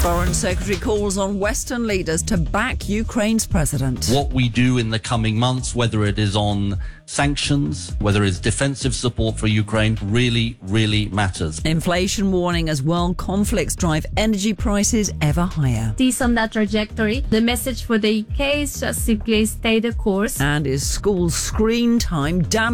Foreign Secretary calls on Western leaders to back Ukraine's president. What we do in the coming months, whether it is on sanctions, whether it's defensive support for Ukraine, really matters. Inflation warning as world conflicts drive energy prices ever higher. This on that trajectory, the message for the UK is just simply stay the course. And is school screen time damaged?